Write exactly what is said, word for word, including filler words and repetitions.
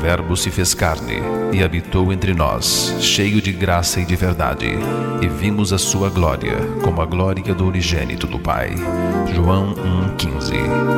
Verbo se fez carne e habitou entre nós, cheio de graça e de verdade, e vimos a sua glória, como a glória do unigênito do Pai. João um, quinze.